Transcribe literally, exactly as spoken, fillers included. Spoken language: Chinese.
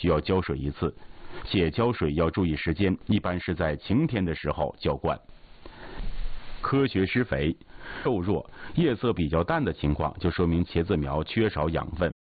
需要浇水一次，且浇水要注意时间，一般是在晴天的时候浇灌。科学施肥，瘦弱、叶色比较淡的情况，就说明茄子苗缺少养分。